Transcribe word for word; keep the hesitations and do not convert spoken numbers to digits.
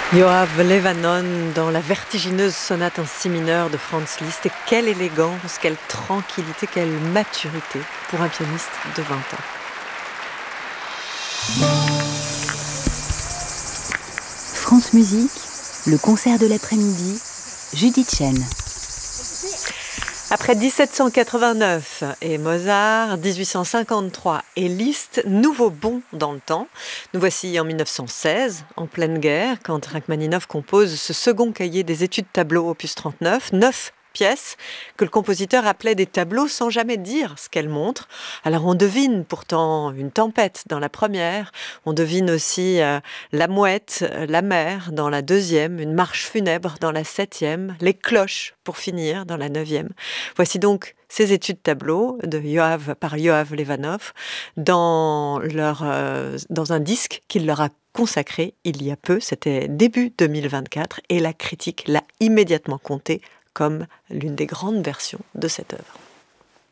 Yoav Levanon dans la vertigineuse sonate en si mineur de Franz Liszt. Et quelle élégance, quelle tranquillité, quelle maturité pour un pianiste de vingt ans. France Musique, le concert de l'après-midi, Judith Chen. Après dix-sept cent quatre-vingt-neuf et Mozart, dix-huit cent cinquante-trois et Liszt, nouveau bond dans le temps. Nous voici en mille neuf cent seize, en pleine guerre, quand Rachmaninov compose ce second cahier des études tableaux opus trente-neuf, neuf pièces que le compositeur appelait des tableaux sans jamais dire ce qu'elles montrent. Alors on devine pourtant une tempête dans la première, on devine aussi euh, la mouette, euh, la mer dans la deuxième, une marche funèbre dans la septième, les cloches pour finir dans la neuvième. Voici donc ces études tableaux de Yoav, par Yoav Levanov dans, leur, euh, dans un disque qu'il leur a consacré il y a peu, c'était début deux mille vingt-quatre, et la critique l'a immédiatement compté comme l'une des grandes versions de cette œuvre.